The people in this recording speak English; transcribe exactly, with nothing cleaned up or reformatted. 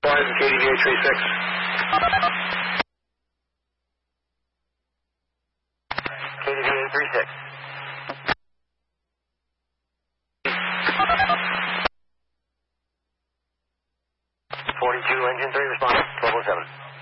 Five K D V A three six. K D V A three six. forty-two, engine three, respond, twelve oh seven.